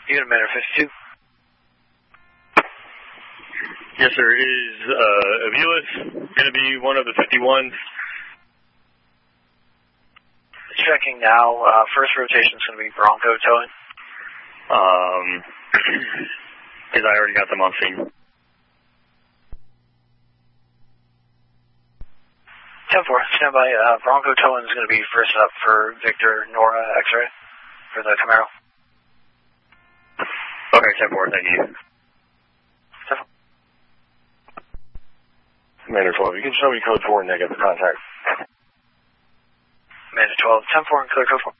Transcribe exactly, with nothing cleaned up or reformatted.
Unit Commander fifty-two. Yes, sir. Is uh, Aviles going to be one of the fifty-ones? Checking now. Uh, first rotation is going to be Bronco towing. Um, because I already got them on scene. ten four, stand by. Uh, Bronco towing is going to be first up for Victor Nora X-ray for the Camaro. Okay, ten four, thank you. Commander twelve, you can show me code four and negative contact. Commander twelve, ten four and clear code four.